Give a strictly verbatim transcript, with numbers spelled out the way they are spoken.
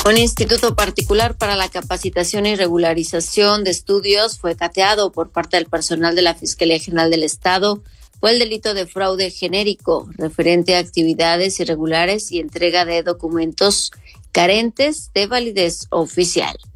Un instituto particular para la capacitación y regularización de estudios fue cateado por parte del personal de la Fiscalía General del Estado por el delito de fraude genérico referente a actividades irregulares y entrega de documentos carentes de validez oficial.